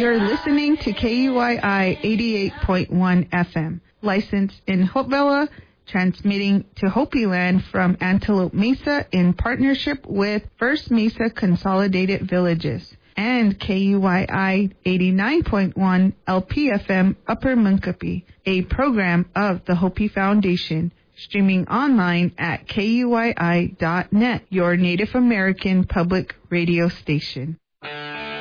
You're listening to KUYI 88.1 FM, licensed in Hopevilla, transmitting to Hopi Land from Antelope Mesa in partnership with First Mesa Consolidated Villages, and KUYI 89.1 LPFM Upper Munkapi, a program of the Hopi Foundation, streaming online at KUYI.net, your Native American public radio station.